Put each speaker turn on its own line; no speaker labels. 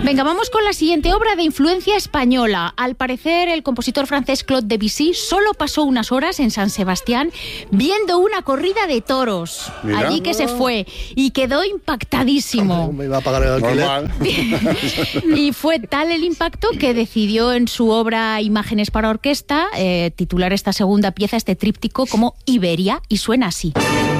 Venga, vamos con la siguiente obra de influencia española. Al parecer, el compositor francés Claude Debussy solo pasó unas horas en San Sebastián viendo una corrida de toros.
Mira.
Allí que se fue y quedó impactadísimo.
Me iba a pagar el alquiler.
Y fue tal el impacto que decidió en su obra Imágenes para orquesta titular esta segunda pieza, este tríptico, como Iberia, y suena así.